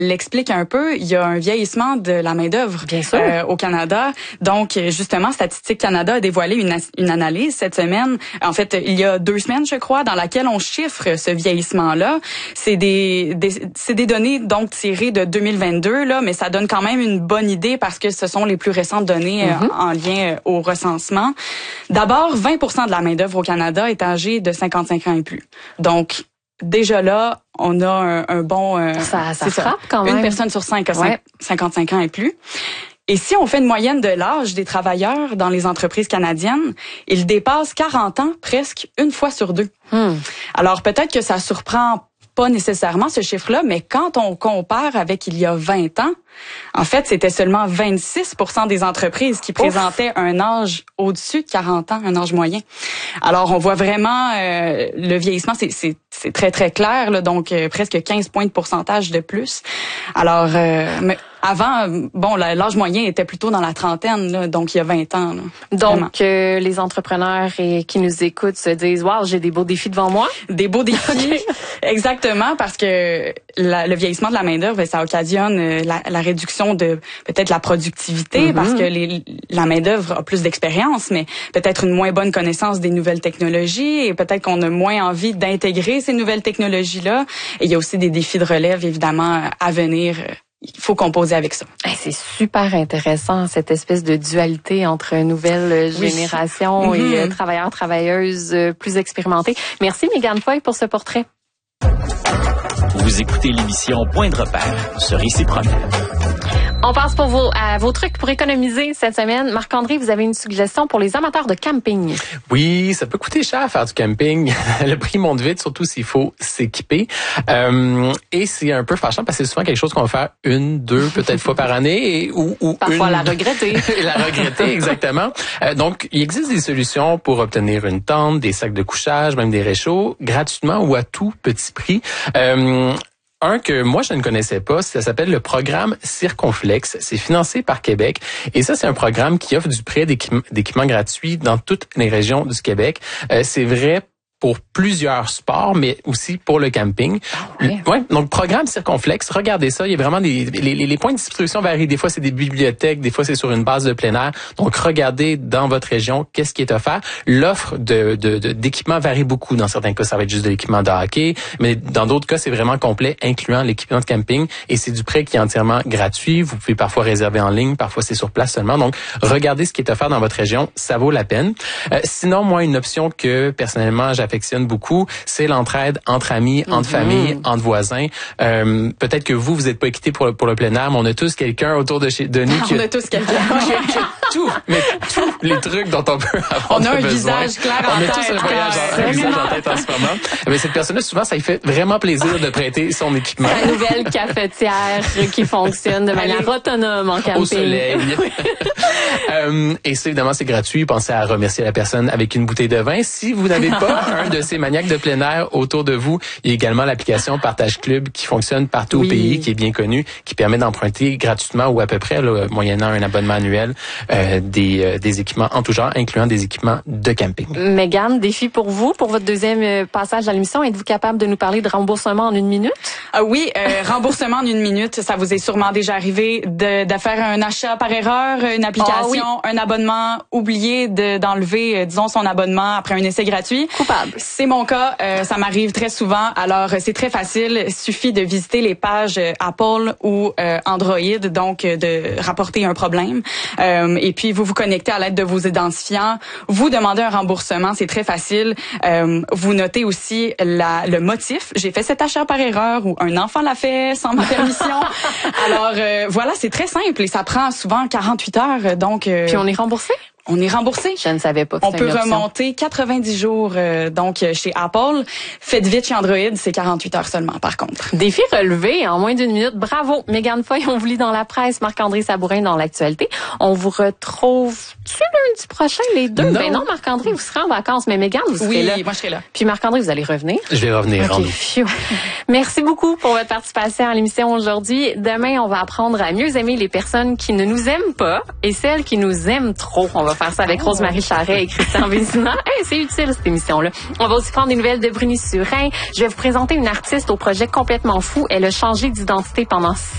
l'explique un peu, il y a un vieillissement de la main-d'œuvre au Canada. Donc, justement, Statistique Canada a dévoilé une analyse cette semaine, en fait, il y a 2 semaines, je crois, dans laquelle on chiffre ce vieillissement-là. C'est des données donc tirées de 2022, là, mais ça donne quand même une bonne idée parce que ce sont les plus récentes données en lien au recensement. D'abord, 20% de la main-d'œuvre au Canada est âgée de 55 ans et plus. Donc, déjà là, on a un bon... ça frappe quand même. Une personne sur 5 a 55 ans et plus. Et si on fait une moyenne de l'âge des travailleurs dans les entreprises canadiennes, ils dépassent 40 ans presque une fois sur 2. Alors peut-être que ça surprend pas nécessairement ce chiffre-là, mais quand on compare avec il y a 20 ans, en fait, c'était seulement 26% des entreprises qui présentaient un âge au-dessus de 40 ans, un âge moyen. Alors, on voit vraiment le vieillissement, c'est très, très clair, là, donc presque 15 points de pourcentage de plus. Alors, mais avant, bon, l'âge moyen était plutôt dans la trentaine, là, donc il y a 20 ans. Là, donc, les entrepreneurs qui nous écoutent se disent « Wow, j'ai des beaux défis devant moi ». Des beaux défis, exactement, parce que le vieillissement de la main-d'œuvre, ça occasionne la réduction de peut-être la productivité, parce que la main-d'œuvre a plus d'expérience, mais peut-être une moins bonne connaissance des nouvelles technologies, et peut-être qu'on a moins envie d'intégrer ces nouvelles technologies-là. Et il y a aussi des défis de relève, évidemment, à venir. Il faut composer avec ça. C'est super intéressant, cette espèce de dualité entre nouvelle génération et travailleurs, travailleuses plus expérimentés. Merci Mégane Foy pour ce portrait. Vous écoutez l'émission Point de repère sur Ici Première. On passe pour vos trucs pour économiser cette semaine. Marc-André, vous avez une suggestion pour les amateurs de camping. Oui, ça peut coûter cher faire du camping. Le prix monte vite, surtout s'il faut s'équiper. Et c'est un peu fâchant parce que c'est souvent quelque chose qu'on va faire 1, 2, peut-être fois par année. Ou parfois la regretter. La regretter, exactement. Donc, il existe des solutions pour obtenir une tente, des sacs de couchage, même des réchauds, gratuitement ou à tout petit prix. Un que moi, je ne connaissais pas, ça s'appelle le programme Circonflex. C'est financé par Québec. Et ça, c'est un programme qui offre du prêt d'équipements gratuits dans toutes les régions du Québec. C'est vrai pour plusieurs sports, mais aussi pour le camping. Ouais, donc programme Circonflex, regardez ça, il y a vraiment les points de distribution varient. Des fois, c'est des bibliothèques, des fois, c'est sur une base de plein air. Donc, regardez dans votre région qu'est-ce qui est offert. L'offre d'équipements varie beaucoup. Dans certains cas, ça va être juste de l'équipement de hockey, mais dans d'autres cas, c'est vraiment complet, incluant l'équipement de camping. Et c'est du prêt qui est entièrement gratuit. Vous pouvez parfois réserver en ligne, parfois c'est sur place seulement. Donc, regardez ce qui est offert dans votre région, ça vaut la peine. Sinon, moi, une option que personnellement j'affectionne beaucoup, c'est l'entraide entre amis, entre familles, entre voisins. Peut-être que vous êtes pas équipés pour le plein air, mais on a tous quelqu'un autour de chez Denis on a tous quelqu'un. tous les trucs dont on peut avoir on a un besoin. Visage clair on en a tête. tous un visage en tête en ce moment. Mais cette personne-là, souvent, ça lui fait vraiment plaisir de prêter son équipement. La nouvelle cafetière qui fonctionne de manière autonome en camping. Au soleil. Et ça, évidemment, c'est gratuit. Pensez à remercier la personne avec une bouteille de vin. Si vous n'avez pas un de ces maniaques de plein air autour de vous, il y a également l'application Partage Club qui fonctionne partout au pays, qui est bien connue, qui permet d'emprunter gratuitement ou à peu près, là, moyennant un abonnement annuel, des équipements en tout genre, incluant des équipements de camping. Mégane, défi pour vous, pour votre deuxième passage à l'émission. Êtes-vous capable de nous parler de remboursement en 1 minute? Oui, remboursement en 1 minute. Ça vous est sûrement déjà arrivé de faire un achat par erreur, une application, un abonnement, oublier d'enlever, disons, son abonnement après un essai gratuit. Coupable. C'est mon cas. Ça m'arrive très souvent. Alors, c'est très facile. Il suffit de visiter les pages Apple ou Android, donc de rapporter un problème. Et puis, vous connectez à l'aide de vos identifiants. Vous demandez un remboursement. C'est très facile. Vous notez aussi le motif. J'ai fait cet achat par erreur ou un enfant l'a fait sans ma permission. Alors, voilà, c'est très simple et ça prend souvent 48 heures. Donc, puis on est remboursé? On est remboursé. Je ne savais pas que on peut remonter 90 jours donc chez Apple. Faites vite chez Android, c'est 48 heures seulement par contre. Défi relevé en moins d'1 minute. Bravo. Mégane Foy, on vous lit dans la presse. Marc-André Sabourin dans l'actualité. On vous retrouve lundi prochain les deux. Non. Ben non, Marc-André, vous serez en vacances, mais Mégane, vous serez là. Oui, moi je serai là. Puis Marc-André, vous allez revenir. Je vais revenir. Okay. Merci beaucoup pour votre participation à l'émission aujourd'hui. Demain, on va apprendre à mieux aimer les personnes qui ne nous aiment pas et celles qui nous aiment trop. On va faire ça avec Rose-Marie Charret et Christian Vézina. C'est utile, cette émission-là. On va aussi prendre des nouvelles de Bruni Surin. Je vais vous présenter une artiste au projet complètement fou. Elle a changé d'identité pendant